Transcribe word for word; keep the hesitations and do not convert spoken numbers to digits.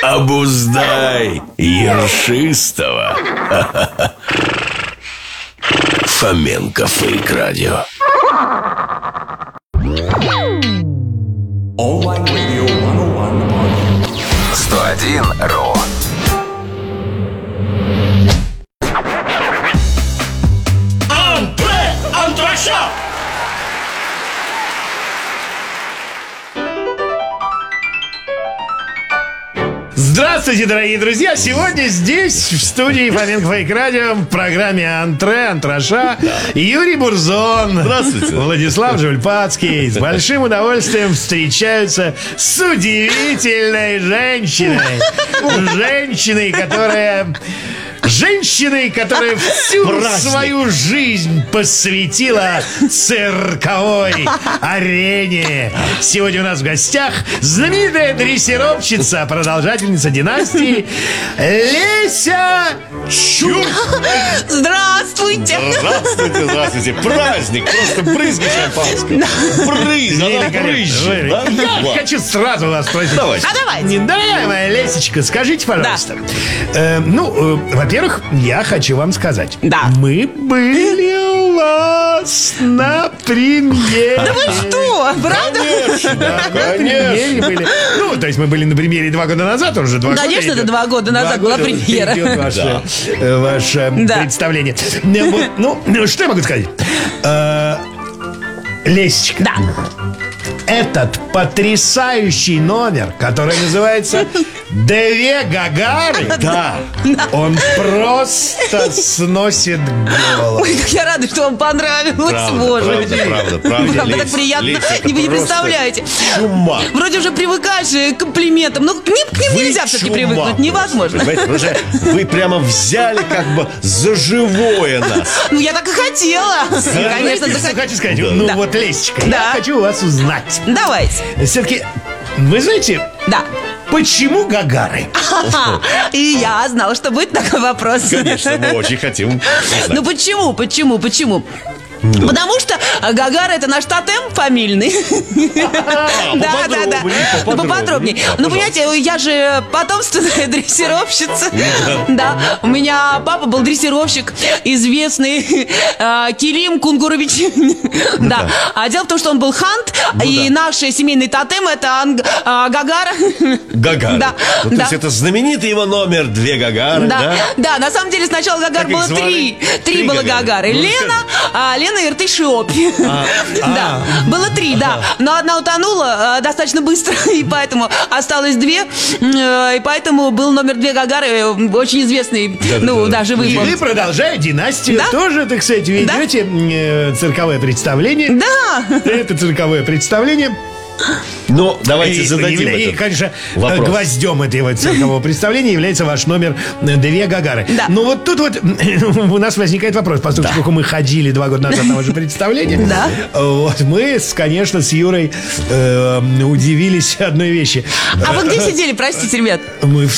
Обуздай ершистого. Фоменко Фейк Радио. Онлайн радио сто один РУ. Антре, антраша! Здравствуйте, дорогие друзья! Сегодня здесь, в студии Фоменко Фейк Радио, в программе «Антре», «Антраша» Юрий Бурзон. Здравствуйте. Владислав Жульпацкий. С большим удовольствием встречаются с удивительной женщиной. Женщиной, которая... Женщиной, которая всю Праздник. свою жизнь посвятила цирковой арене. Сегодня у нас в гостях знаменитая дрессировщица, продолжательница династии Леся Чурк. Здравствуйте! Здравствуйте, здравствуйте. Праздник, просто брызги шампанского. Брызг, она брызжет, да? Я Вот. хочу сразу вас спросить. Давайте. А давайте. Не дай, моя Лесечка, скажите, пожалуйста. Э, ну, э, во-первых, я хочу вам сказать. Да. Мы были у вас на премьере. Да вы что? Правда? Конечно, На конечно. премьере были. Ну, то есть мы были на премьере два года назад, уже два года. Конечно, идет. это два года назад Два была года премьера. идет ваше, э, ваше Да. представление. Ну, вот, ну, ну, что я могу сказать? Э, Лесечка. Да. Этот потрясающий номер, который называется «Две Гагары», Да. он просто сносит голову. Ой, как я рада, что вам понравилось. Правда, Боже. правда, правда, правда. Правда, так Лесь, приятно. Лесь, это Не вы не просто представляете. чума. Вроде уже привыкаешь к комплиментам. Но к ним, к ним Вы нельзя все-таки чума привыкнуть. просто, Невозможно. Понимаете, потому что вы прямо взяли как бы за живое нас. Ну, я так и хотела. Конечно, Знаете, захот- что хочу сказать? Ну Да. вот, Лесечка, Да. я хочу у вас узнать. Давайте. Все-таки, вы знаете, Да. почему Гагары? Ага. И я знала, что будет такой вопрос. Конечно, мы очень хотим узнать. Ну почему, почему, почему? Потому что Гагара — это наш тотем фамильный. Да, да, да. поподробнее, Ну, поподробнее. поподробнее. Да, Ну, понимаете, я же потомственная дрессировщица. Да. У меня папа был дрессировщик, известный э, Килим Кунгурович. Да. А дело в том, что он был хант, и наш семейный тотем — это анг- а, Гагара. Гагары. Да, Ну, то да. есть это знаменитый его номер «Две Гагары», Да, да? да, на самом деле сначала Гагар Как их было звали? три. Три Три было Гагары. Гагары. Ну, Лена, а, Лена и Иртышиопи. Да, было три, да. Но одна утонула э, достаточно быстро, и поэтому осталось две. э, И поэтому был номер две Гагары, э, очень известный, ну, да, живые. И вы, продолжая династию, Да. тоже, так сказать, ведете э, цирковое представление. Да. Это цирковое представление. Ну, давайте И, зададим и, этот конечно, вопрос. гвоздем этого циркового представления является ваш номер «Две Гагары». Да. Ну вот тут вот у нас возникает вопрос, поскольку мы ходили два года назад на ваше представление. Да. Вот мы, с- конечно, с Юрой э, удивились одной вещи. А вы где сидели, простите, ребят? Мы в